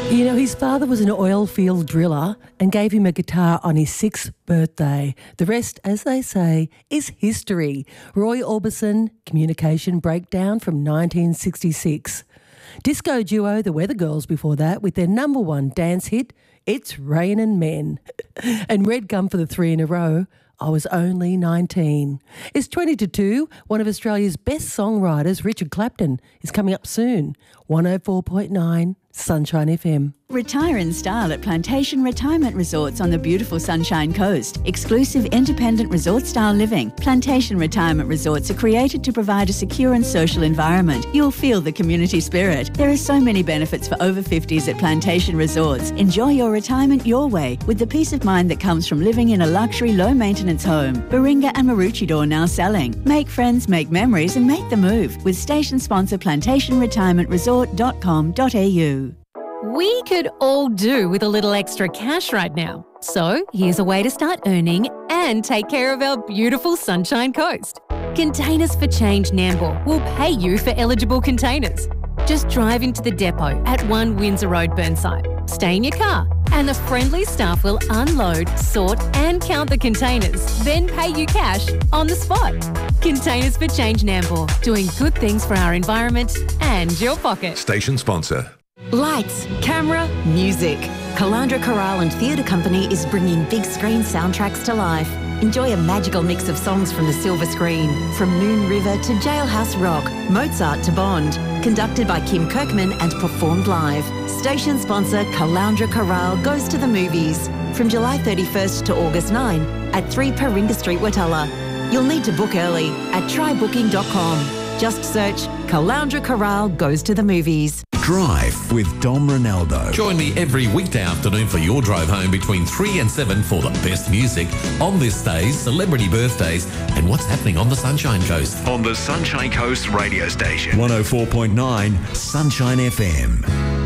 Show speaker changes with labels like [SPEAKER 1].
[SPEAKER 1] You know, his father was an oil field driller and gave him a guitar on his 6th birthday. The rest, as they say, is history. Roy Orbison, Communication Breakdown from 1966. Disco duo The Weather Girls before that with their number one dance hit, It's Rainin' Men. And Red Gum for the 3 in a row, I Was Only 19. It's 20 to 2. One of Australia's best songwriters, Richard Clapton, is coming up soon. 104.9 Sunshine FM.
[SPEAKER 2] Retire in style at Plantation Retirement Resorts on the beautiful Sunshine Coast. Exclusive independent resort-style living. Plantation Retirement Resorts are created to provide a secure and social environment. You'll feel the community spirit. There are so many benefits for over 50s at Plantation Resorts. Enjoy your retirement your way with the peace of mind that comes from living in a luxury, low-maintenance home. Baringa and Maroochydore now selling. Make friends, make memories and make the move with station sponsor plantationretirementresort.com.au.
[SPEAKER 3] We could all do with a little extra cash right now. So here's a way to start earning and take care of our beautiful Sunshine Coast. Containers for Change Nambour will pay you for eligible containers. Just drive into the depot at 1 Windsor Road, Burnside. Stay in your car and the friendly staff will unload, sort and count the containers, then pay you cash on the spot. Containers for Change Nambour, doing good things for our environment and your pocket.
[SPEAKER 4] Station sponsor.
[SPEAKER 5] Lights, camera, music. Calandra Chorale and Theatre Company is bringing big screen soundtracks to life. Enjoy a magical mix of songs from the silver screen, from Moon River to Jailhouse Rock, Mozart to Bond. Conducted by Kim Kirkman and performed live. Station sponsor Calandra Chorale goes to the movies from July 31st to August 9 at 3 Paringa Street, Watala. You'll need to book early at trybooking.com. Just search Calandra Chorale goes to the movies.
[SPEAKER 6] Drive with Dom Ronaldo.
[SPEAKER 7] Join me every weekday afternoon for your drive home between 3 and 7 for the best music, on this day's celebrity birthdays, and what's happening on the Sunshine Coast.
[SPEAKER 4] On the Sunshine Coast radio station.
[SPEAKER 6] 104.9 Sunshine FM.